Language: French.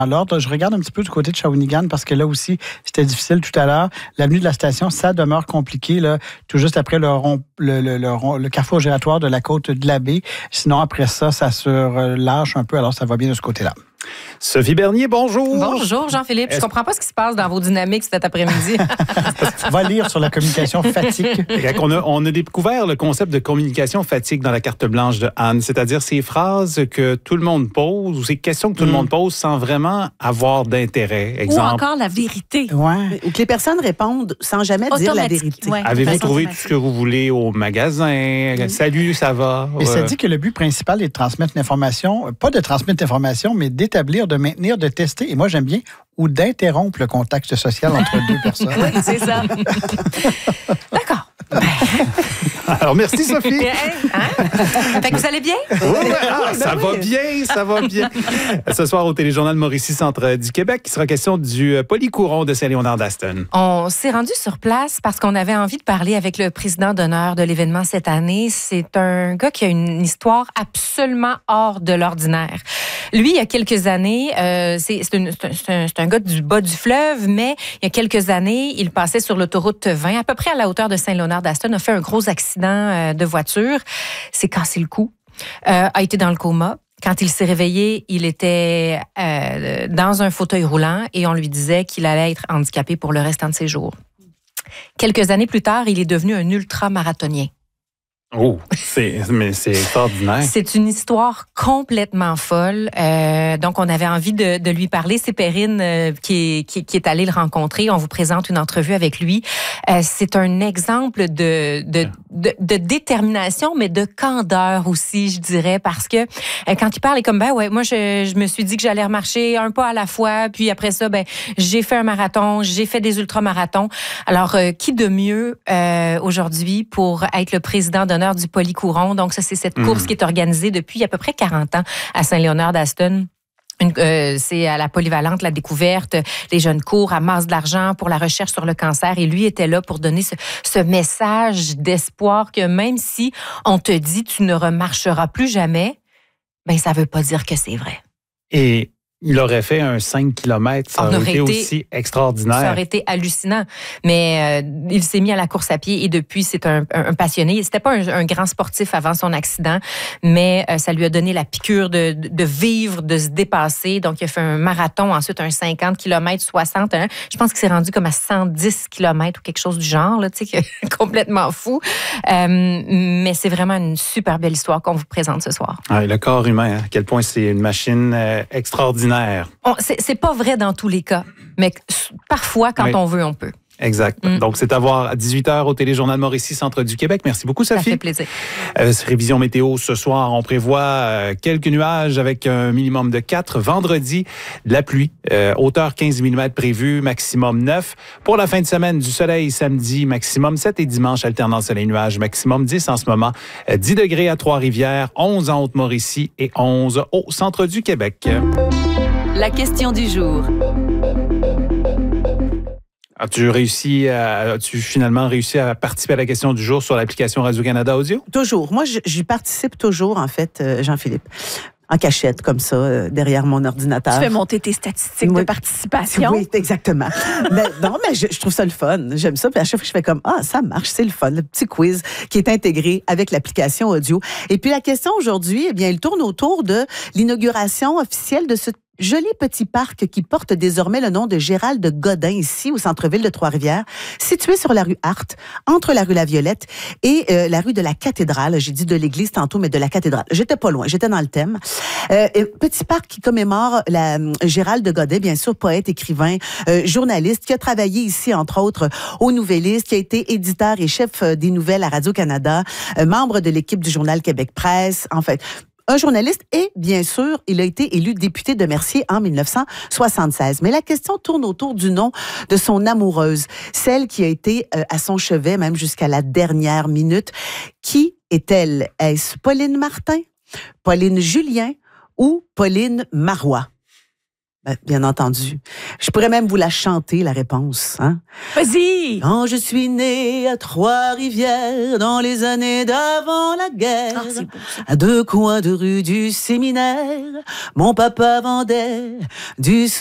l'ordre. Je regarde un petit peu du côté de Shawinigan parce que là aussi, c'était difficile tout à l'heure. L'avenue de la Station, ça demeure compliqué, là, tout juste après le carrefour giratoire de la côte de la baie. Sinon, après ça, ça se relâche un peu, alors ça va bien de ce côté-là. Sophie Bernier, bonjour. Bonjour, Jean-Philippe. Je comprends pas ce qui se passe dans vos dynamiques cet après-midi. Va lire sur la communication fatigue. On a découvert le concept de communication fatigue dans la carte blanche de Anne, c'est-à-dire ces phrases que tout le monde pose ou ces questions que tout le monde pose sans vraiment avoir d'intérêt. Exemple. Ou encore la vérité. Ouais. Ou que les personnes répondent sans jamais dire la vérité. Ouais. Avez-vous trouvé tout ce que vous voulez au magasin? Salut, ça va? Et ça dit que le but principal est de transmettre l'information, pas de transmettre l'information, mais d'établir, de maintenir, de tester, et moi j'aime bien, ou d'interrompre le contact social entre deux personnes. Oui, c'est ça. D'accord. Alors, merci, Sophie. Fait que vous allez bien? Ça va bien, ça va bien. Ce soir, au Téléjournal Mauricie Centre du Québec, il sera question du Polycouron de Saint-Léonard-d'Aston. On s'est rendu sur place parce qu'on avait envie de parler avec le président d'honneur de l'événement cette année. C'est un gars qui a une histoire absolument hors de l'ordinaire. Lui, il y a quelques années, c'est un gars du bas du fleuve, mais il y a quelques années, il passait sur l'autoroute 20, à peu près à la hauteur de Saint-Léonard-d'Aston, a fait un gros accident de voiture, s'est cassé le cou, a été dans le coma. Quand il s'est réveillé, il était dans un fauteuil roulant et on lui disait qu'il allait être handicapé pour le restant de ses jours. Quelques années plus tard, il est devenu un ultramarathonien. Oh, c'est extraordinaire. C'est une histoire complètement folle. Donc, on avait envie de lui parler. C'est Perrine qui est allée le rencontrer. On vous présente une entrevue avec lui. C'est un exemple de détermination, mais de candeur aussi, je dirais, parce que quand il parle, il est comme, moi, je me suis dit que j'allais remarcher un pas à la fois, puis après ça, j'ai fait un marathon, j'ai fait des ultramarathons. Alors, qui de mieux aujourd'hui pour être le président d'honneur du Polycouron? Donc, ça, c'est cette course qui est organisée depuis à peu près 40 ans à Saint-Léonard-d'Aston. C'est à la polyvalente, la découverte. Les jeunes courent, amassent de l'argent pour la recherche sur le cancer. Et lui était là pour donner ce message d'espoir que même si on te dit tu ne remarcheras plus jamais, ça veut pas dire que c'est vrai. Et il aurait fait un 5 km, ça aurait été aussi extraordinaire. Ça aurait été hallucinant. Mais il s'est mis à la course à pied et depuis, c'est un passionné. C'était pas un grand sportif avant son accident, mais ça lui a donné la piqûre de vivre, de se dépasser. Donc, il a fait un marathon, ensuite un 50 km, 60. Je pense qu'il s'est rendu comme à 110 km ou quelque chose du genre, là, tu sais, complètement fou. Mais c'est vraiment une super belle histoire qu'on vous présente ce soir. Le corps humain, à quel point c'est une machine extraordinaire. C'est pas vrai dans tous les cas, mais parfois, quand on veut, on peut. Exact. Donc, c'est à voir à 18h au Téléjournal Mauricie Centre du Québec. Merci beaucoup, Sophie. Ça fait plaisir. Révision météo ce soir, on prévoit quelques nuages avec un minimum de 4. Vendredi, de la pluie. Hauteur 15 mm prévue, maximum 9. Pour la fin de semaine, du soleil samedi, maximum 7 et dimanche, alternance soleil-nuage, maximum 10 en ce moment. 10 degrés à Trois-Rivières, 11 en Haute-Mauricie et 11 au centre du Québec. La question du jour. As-tu finalement réussi à participer à la question du jour sur l'application Radio-Canada Audio? Toujours. Moi, j'y participe toujours, en fait, Jean-Philippe. En cachette, comme ça, derrière mon ordinateur. Tu fais monter tes statistiques de participation. Oui, exactement. mais je trouve ça le fun. J'aime ça. Puis à chaque fois, je fais comme, ça marche, c'est le fun. Le petit quiz qui est intégré avec l'application audio. Et puis la question aujourd'hui, elle tourne autour de l'inauguration officielle de ce joli petit parc qui porte désormais le nom de Gérald Godin, ici, au centre-ville de Trois-Rivières, situé sur la rue Hart, entre la rue La Violette et la rue de la Cathédrale. J'ai dit de l'église tantôt, mais de la Cathédrale. J'étais pas loin, j'étais dans le thème. Petit parc qui commémore Gérald Godin, bien sûr, poète, écrivain, journaliste, qui a travaillé ici, entre autres, au Nouvelliste, qui a été éditeur et chef des nouvelles à Radio-Canada, membre de l'équipe du Journal Québec Presse, en fait... Un journaliste et, bien sûr, il a été élu député de Mercier en 1976. Mais la question tourne autour du nom de son amoureuse, celle qui a été à son chevet, même jusqu'à la dernière minute. Qui est-elle? Est-ce Pauline Martin, Pauline Julien ou Pauline Marois? Ben, bien entendu. Je pourrais même vous la chanter, la réponse. Hein? Vas-y! Quand je suis née à Trois-Rivières, dans les années d'avant la guerre, Ah, c'est beau, ça. à 2 coins de rue du Séminaire, mon papa vendait du